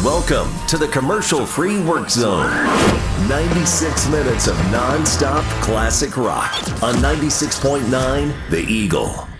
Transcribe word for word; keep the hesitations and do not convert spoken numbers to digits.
Welcome to the commercial-free work zone. ninety-six minutes of non-stop classic rock on ninety-six point nine The Eagle.